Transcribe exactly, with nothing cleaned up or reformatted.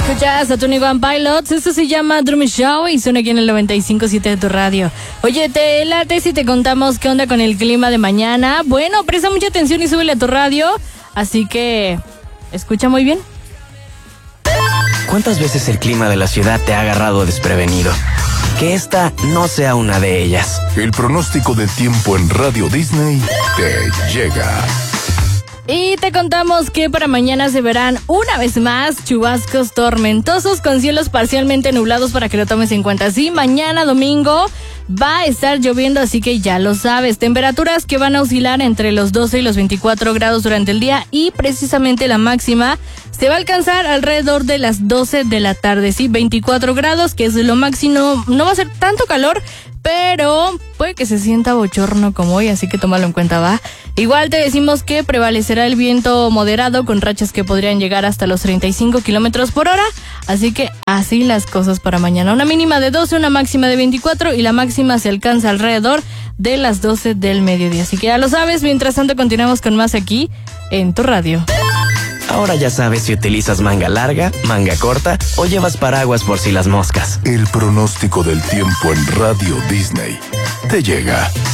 Escuchas a Tony One Pilots, esto se llama Drum Show y suena aquí en el noventa y cinco punto siete de tu radio. Oye, te late si te contamos qué onda con el clima de mañana. Bueno, presta mucha atención y súbele a tu radio, así que escucha muy bien. ¿Cuántas veces el clima de la ciudad te ha agarrado desprevenido? Que esta no sea una de ellas. El pronóstico del tiempo en Radio Disney te llega. Y te contamos que para mañana se verán una vez más chubascos tormentosos con cielos parcialmente nublados para que lo tomes en cuenta. Sí, mañana domingo va a estar lloviendo, así que ya lo sabes. Temperaturas que van a oscilar entre los doce y los veinticuatro grados durante el día y precisamente la máxima se va a alcanzar alrededor de las doce de la tarde. Sí, veinticuatro grados, que es lo máximo. No va a ser tanto calor, pero puede que se sienta bochorno como hoy, así que tómalo en cuenta, va. Igual te decimos que prevalecerá el viento moderado con rachas que podrían llegar hasta los treinta y cinco kilómetros por hora, así que así las cosas para mañana. Una mínima de doce, una máxima de veinticuatro y la máxima se alcanza alrededor de las doce del mediodía. Así que ya lo sabes, mientras tanto continuamos con más aquí en tu radio. Ahora ya sabes si utilizas manga larga, manga corta o llevas paraguas por si las moscas. El pronóstico del tiempo en Radio Disney te llega.